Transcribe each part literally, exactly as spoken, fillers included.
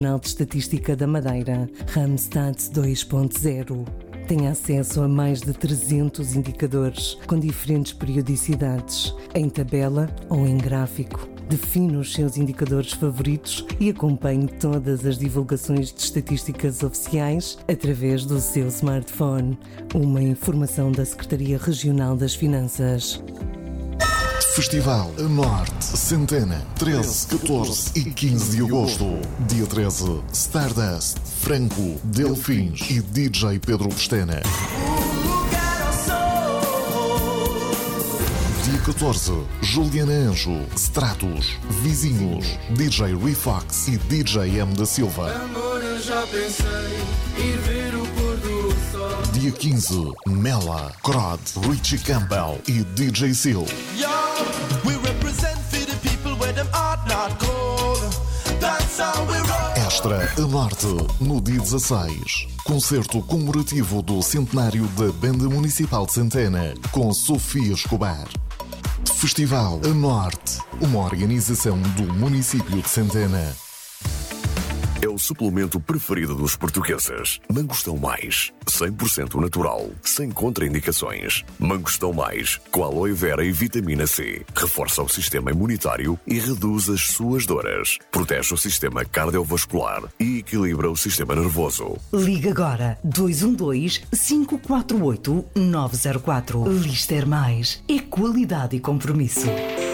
Nacional de Estatística da Madeira, Randstad dois ponto zero. Tem acesso a mais de trezentos indicadores com diferentes periodicidades, em tabela ou em gráfico. Define os seus indicadores favoritos e acompanhe todas as divulgações de estatísticas oficiais através do seu smartphone. Uma informação da Secretaria Regional das Finanças. Festival A Norte, Centena, treze, catorze e quinze de agosto. Dia treze, Stardust, Franco, Delfins e D J Pedro Pestana. Dia catorze, Juliana Anjo, Stratos, Vizinhos, D J Refox e D J M da Silva. Amor, eu já pensei ir ver o pôr do sol. Dia quinze, Mela, Crod, Richie Campbell e D J Seal. Extra a Norte, no dia dezasseis. Concerto comemorativo do centenário da Banda Municipal de Centena, com Sofia Escobar. Festival A Norte, uma organização do município de Centena. É o suplemento preferido dos portugueses. Mangostão Mais, cem por cento natural, sem contraindicações. Mangostão Mais, com aloe vera e vitamina C. Reforça o sistema imunitário e reduz as suas dores. Protege o sistema cardiovascular e equilibra o sistema nervoso. Liga agora dois um dois, cinco quatro oito, nove zero quatro. Lister Mais é qualidade e compromisso.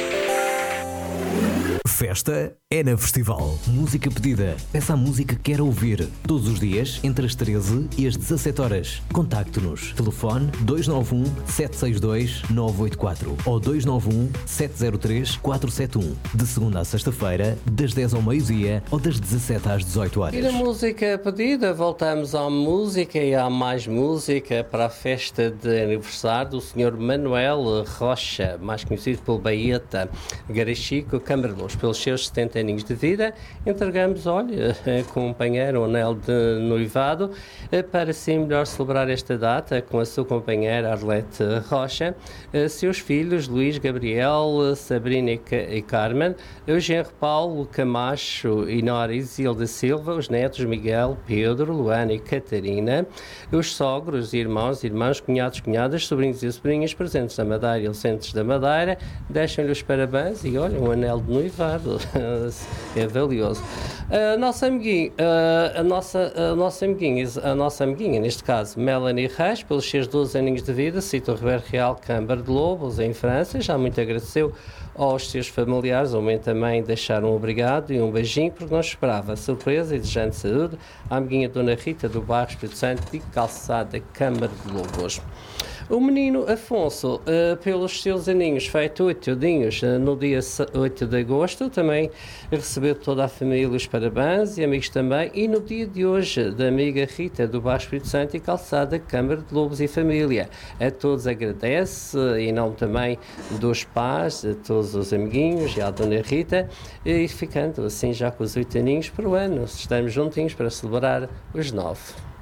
Festa é na Festival. Música pedida. Peça a música que quer ouvir. Todos os dias, entre as treze e as dezassete horas. Contacte-nos. Telefone dois nove um, sete seis dois, nove oito quatro ou dois nove um, sete zero três, quatro sete um. De segunda a sexta-feira, das dez ao meio-dia ou das dezassete às dezoito horas. E na música pedida, voltamos à música e há mais música para a festa de aniversário do senhor Manuel Rocha, mais conhecido pelo Baeta Garachico Câmara-Luz. Pelos seus setenta aninhos de vida, entregamos, olha, companheiro, um anel de noivado, para assim melhor celebrar esta data com a sua companheira Arlete Rocha, seus filhos Luís, Gabriel, Sabrina e Carmen, Eugênio Paulo Camacho e Nora Isilda Silva, os netos Miguel, Pedro, Luana e Catarina, os sogros, irmãos, irmãs, cunhados, cunhadas, sobrinhos e sobrinhas presentes na Madeira e docentes da Madeira, deixam-lhe os parabéns e olha, um anel de noivado. É valioso. A nossa amiguinha, a nossa, a nossa amiguinha, a nossa amiguinha, neste caso, Melanie Reis, pelos seus doze aninhos de vida, cita o Ribeiro Real Câmara de Lobos, em França, já muito agradeceu aos seus familiares, ao momento também deixar um obrigado e um beijinho, porque não esperava. Surpresa e desejando saúde, a amiguinha Dona Rita do bairro Espírito Santo de Calçada, Câmara de Lobos. O menino Afonso, uh, pelos seus aninhos, feito oito aninhos, uh, no dia oito de agosto, também recebeu toda a família os parabéns e amigos também. E no dia de hoje, da amiga Rita, do Baixo Espírito Santo e Calçada, Câmara de Lobos e Família. A todos agradece, em nome também dos pais, a todos os amiguinhos e à Dona Rita, e ficando assim já com os oito aninhos para o ano. Estamos juntinhos para celebrar os nove.